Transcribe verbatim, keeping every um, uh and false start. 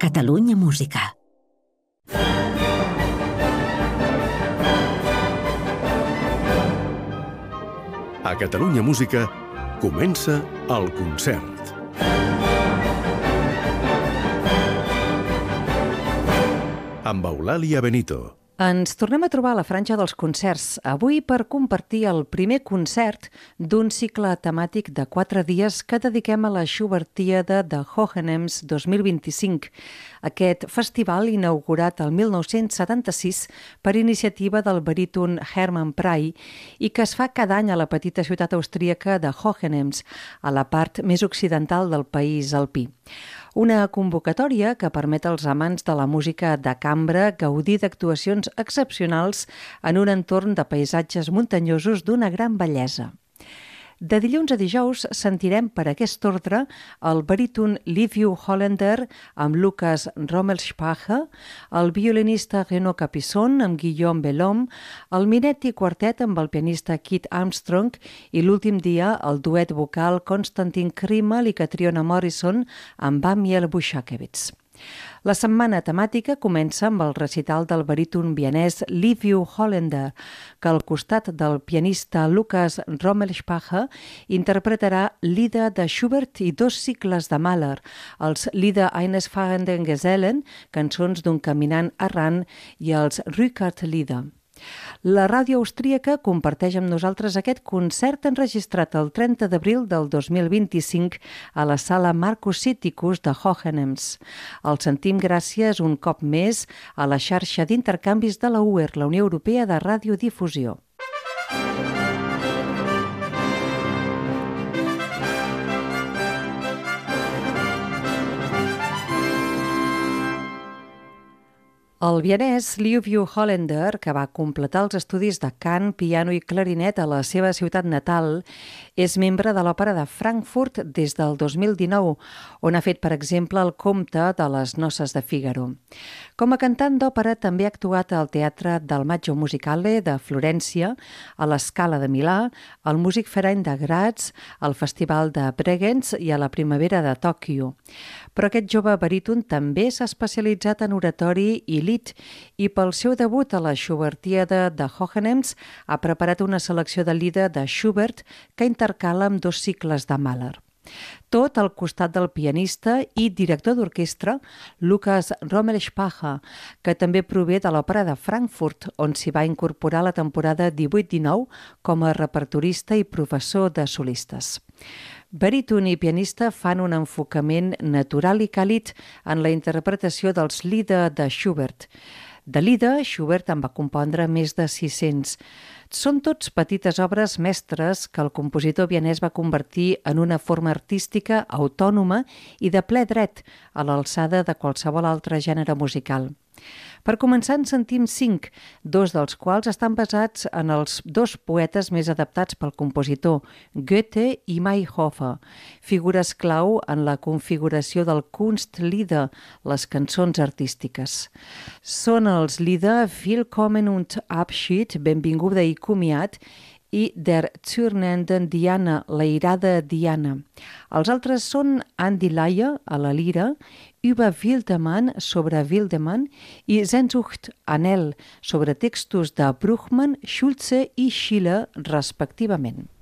Catalunya Música. A Catalunya Música comença el concert. Amb Eulàlia Benito. Ens tornem a trobar a la franja dels concerts, avui per compartir el primer concert d'un cicle temàtic de quatre dies que dediquem a la Schubertíada de Hohenems dos mil vint-i-cinc. Aquest festival, inaugurat el mil nou-cents setanta-sis per iniciativa del baríton Hermann Prey i que es fa cada any a la petita ciutat austríaca de Hohenems, a la part més occidental del país alpí. Una convocatòria que permet als amants de la música de cambra gaudir d'actuacions excepcionals en un entorn de paisatges muntanyosos d'una gran bellesa. De dilluns a dijous sentirem per aquest ordre el baríton Liviu Hollander amb Lukas Rommelspacher, el violinista Renaud Capisson amb Guillaume Bellhomme, el Minetti Quartet amb el pianista Kit Armstrong i l'últim dia el duet vocal Konstantin Krimal i Catriona Morrison amb Amiel Bushakevitz. La setmana temàtica comença amb el recital del baríton vienès Liviu Hollander, que al costat del pianista Lukas Rommelspacher interpretarà l'Ida de Schubert i dos cicles de Mahler, els Lieder eines fahrenden Gesellen, cançons d'un caminant errant, i els Rückert-Lieder. La ràdio austríaca comparteix amb nosaltres aquest concert enregistrat el trenta d'abril del dos mil vint-i-cinc a la sala Marcus Sitticus de Hohenems. El sentim gràcies un cop més a la xarxa d'intercanvis de la U E R, la Unió Europea de Radiodifusió. El vienès Liviu Hollander, que va completar els estudis de cant, piano i clarinet a la seva ciutat natal, és membre de l'Òpera de Frankfurt des del dos mil dinou, on ha fet, per exemple, el Comte de les Noces de Fígaro. Com a cantant d'òpera també ha actuat al Teatre del Maggio Musicale de Florència, a la Scala de Milà, al Musikverein de Graz, al Festival de Bregenz i a la Primavera de Tòquio. Però aquest jove baríton també s'ha especialitzat en oratori i lied i pel seu debut a la Schubertíada de Hohenems ha preparat una selecció de Lieder de Schubert que intercala amb dos cicles de Mahler. Tot al costat del pianista i director d'orquestra Lukas Rommelspacher, que també prové de l'Òpera de Frankfurt, on s'hi va incorporar la temporada divuit dinou com a repertorista i professor de solistes. Baríton i pianista fan un enfocament natural i càlid en la interpretació dels Lieder de Schubert. De Lieder, Schubert en va compondre més de sis-cents. Són tots petites obres mestres que el compositor vienès va convertir en una forma artística autònoma i de ple dret, a l'alçada de qualsevol altre gènere musical. Per començar en sentim cinc, dos dels quals estan basats en els dos poetes més adaptats pel compositor, Goethe i Mayrhofer, figures clau en la configuració del Kunstlieder, les cançons artístiques. Són els Lieder Willkommen und Abschied, benvinguda i comiat, i Der zürnenden Diana, la irada Diana. Els altres són An die Leier, a la lira, Über Wildemann, sobre Wildemann, i Sehnsucht, anhel, sobre textos de Bruchmann, Schulze i Schiller, respectivament.